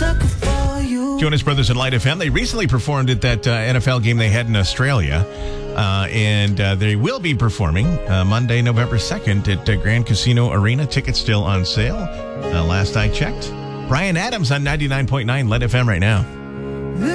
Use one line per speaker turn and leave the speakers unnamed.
sucker for you.
Jonas Brothers and Light FM. They recently performed at that NFL game they had in Australia. And they will be performing Monday, November 2nd at Grand Casino Arena. Tickets still on sale. Last I checked. Brian Adams on 99.9 Light FM right now.